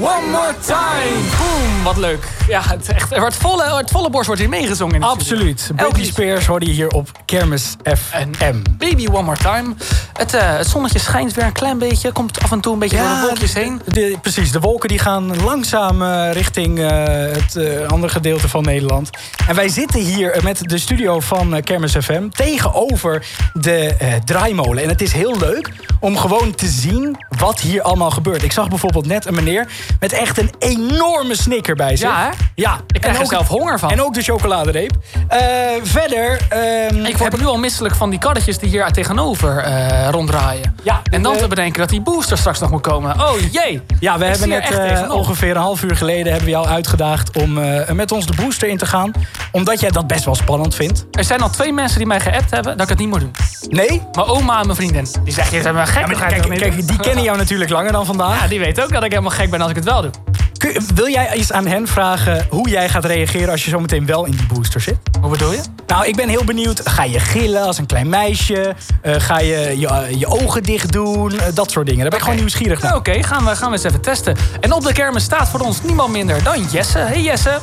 One more time. Boom, wat leuk. Ja, het volle borst wordt hier meegezongen. Absoluut. Britney Spears hoorde je hier op Kermis FM. Baby One More Time. Het zonnetje schijnt weer een klein beetje. Komt af en toe een beetje door de wolkjes heen. Precies, de wolken die gaan langzaam richting het andere gedeelte van Nederland. En wij zitten hier met de studio van Kermis FM tegenover de draaimolen. En het is heel leuk om gewoon te zien wat hier allemaal gebeurt. Ik zag bijvoorbeeld net een meneer met echt een enorme snicker bij zich. Ja, hè? Ja. Ik krijg er zelf honger van. En ook de chocoladereep. Verder... ik word nu al misselijk van die karretjes die hier tegenover ronddraaien. Ja, en dan te bedenken dat die booster straks nog moet komen. Oh jee! Ja, we hebben net ongeveer een half uur geleden hebben we jou uitgedaagd om met ons de booster in te gaan. Omdat jij dat best wel spannend vindt. Er zijn al 2 mensen die mij geappt hebben dat ik het niet moet doen. Nee? Mijn oma en mijn vriendin. Die zeggen, je bent wel gek. Ja, kijk, die kennen jou natuurlijk langer dan vandaag. Ja, die weten ook dat ik helemaal gek ben als ik het wel doe. Wil jij eens aan hen vragen hoe jij gaat reageren als je zo meteen wel in die booster zit? Hoe bedoel je? Nou, ik ben heel benieuwd. Ga je gillen als een klein meisje? Ga je ogen dicht doen? Dat soort dingen. Daar ben ik gewoon nieuwsgierig naar. Oké, gaan we eens even testen. En op de kermis staat voor ons niemand minder dan Jesse. Hey Jesse.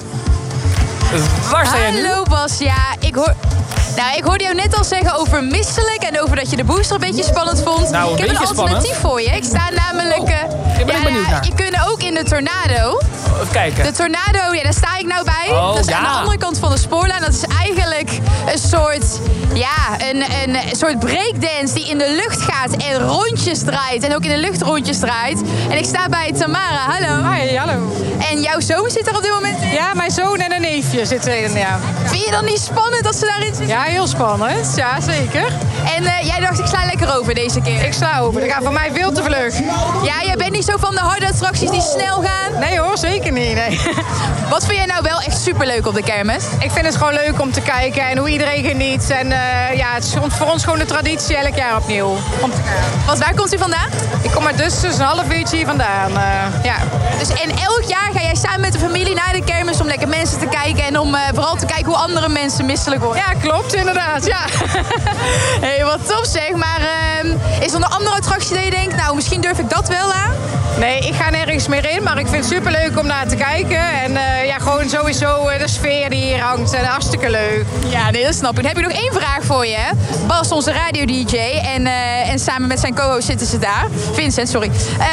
Waar sta jij nu? Hallo Bas, ja, ik hoorde jou net al zeggen over misselijk en over dat je de booster een beetje spannend vond. Nou, ik heb een alternatief voor je. Ik sta namelijk... ik ben benieuwd naar. Je kunt ook in de tornado. Even kijken. De tornado, ja, daar sta ik nou bij. Oh, dat is aan de andere kant van de spoorlijn. Dat is eigenlijk een soort... Ja, een soort breakdance die in de lucht gaat en rondjes draait. En ook in de lucht rondjes draait. En ik sta bij Tamara. Hallo. Hi, hallo. En jouw zoon zit er op dit moment in? Ja, mijn zoon en een neefje zitten erin, ja. Vind je dan niet spannend dat ze daarin zitten? Ja, heel spannend. Ja, zeker. En jij dacht, ik sla lekker over deze keer. Ik sla over. Dat gaat voor mij veel te vlug. Ja, jij bent niet zo van de harde attracties die snel gaan? Nee hoor, zeker niet, nee. Wat vind jij nou wel echt superleuk op de kermis? Ik vind het gewoon leuk om te kijken en hoe iedereen geniet. En ja, het is voor ons gewoon de traditie elk jaar opnieuw. Waar komt u vandaan? Ik kom uit dus een half uurtje hier vandaan. Ja. Dus en elk jaar ga jij samen met de familie naar de kermis om lekker mensen te kijken en om vooral te kijken hoe andere mensen misselijk worden? Ja, klopt, inderdaad, ja. Hey, wat tof zeg, maar is er een andere attractie dat je denkt, nou misschien durf ik dat wel aan? Nee, ik ga nergens meer in, maar ik vind het superleuk om naar te kijken. En ja, gewoon sowieso de sfeer die hier hangt. Hartstikke leuk. Ja, nee, dat snap ik. Dan heb ik nog 1 vraag voor je. Bas, onze radio-dj, en samen met zijn co-host zitten ze daar. Vincent, sorry.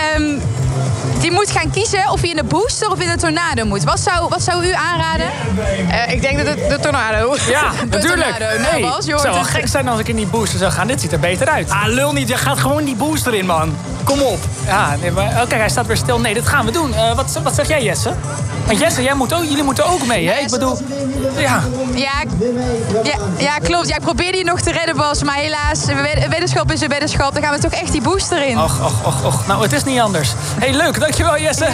Die moet gaan kiezen of hij in de booster of in de tornado moet. Wat zou u aanraden? Ik denk dat de tornado. Ja, natuurlijk. Nou, Bas, het zou wel gek zijn als ik in die booster zou gaan. Dit ziet er beter uit. Ah, lul niet. Je gaat gewoon die booster in, man. Kom op. Ja, nee, maar kijk, hij staat weer stil. Nee, dit gaan we doen. Wat zeg jij, Jesse? Maar Jesse, jullie moeten ook mee, hè? Ik bedoel, ja. Ja, klopt. Ja, ik probeerde je nog te redden, Bas. Maar helaas, een weddenschap is een weddenschap. Dan gaan we toch echt die booster in. Och. Nou, het is niet anders. Hey, leuk. Dankjewel, Jesse.